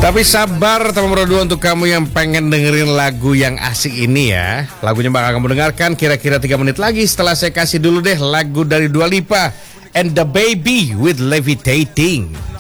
Tapi sabar teman berdua untuk kamu yang pengen dengerin lagu yang asik ini ya. Lagunya bakal kamu dengarkan kira-kira 3 menit lagi setelah saya kasih dulu deh lagu dari Dua Lipa and The Baby with Levitating.